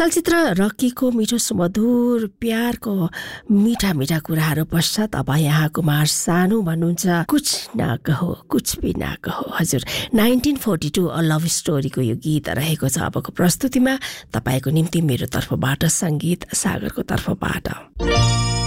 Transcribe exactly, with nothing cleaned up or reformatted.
चलचित्र रकीको मिठो सुमधुर प्यारको मिठा मिठा कुराहरू पश्चात अब यहाँ कुमार सानु भन्नुहुन्छ कुछ ना कहो कुछ भी ना कहो। हजुर nineteen forty to a love स्टोरीको यो गीत रहेको छ अबको प्रस्तुतिमा। तपाईको निम्ति मेरो तर्फबाट संगीत सागरको तर्फबाट।